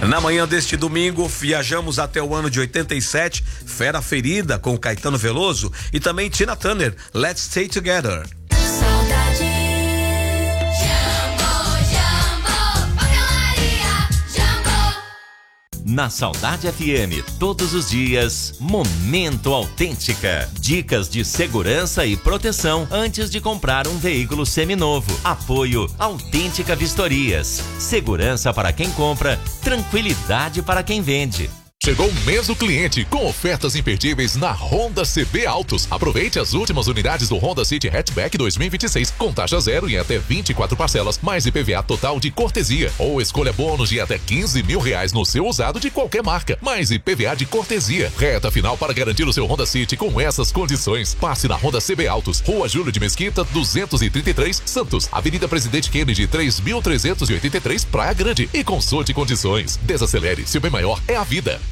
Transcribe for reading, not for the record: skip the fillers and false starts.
Na manhã deste domingo, viajamos até o ano de 87, Fera Ferida com Caetano Veloso e também Tina Turner, Let's Stay Together. Saudade. Na Saudade FM, todos os dias, Momento Autêntica. Dicas de segurança e proteção antes de comprar um veículo seminovo. Apoio Autêntica Vistorias. Segurança para quem compra, tranquilidade para quem vende. Chegou o mês do cliente com ofertas imperdíveis na Honda CB Autos. Aproveite as últimas unidades do Honda City Hatchback 2026 com taxa zero em até 24 parcelas, mais IPVA total de cortesia. Ou escolha bônus de até 15 mil reais no seu usado de qualquer marca, mais IPVA de cortesia. Reta final para garantir o seu Honda City com essas condições. Passe na Honda CB Autos, Rua Júlio de Mesquita, 233, Santos. Avenida Presidente Kennedy, 3383, Praia Grande. E consulte condições. Desacelere, seu bem maior é a vida.